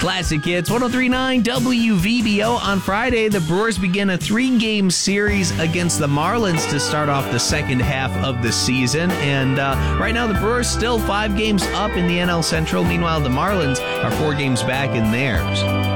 Classic Hits 103.9 WVBO. On Friday, the Brewers begin a 3-game series against the Marlins to start off the second half of the season. And right now, the Brewers still 5 games up in the NL Central. Meanwhile, the Marlins are 4 games back in theirs.